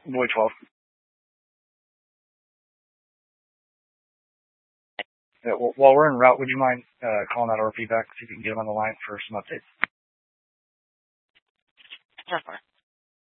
Boy 12. Yeah, while we're en route, would you mind calling that RP back, see if you can get him on the line for some updates? Sure.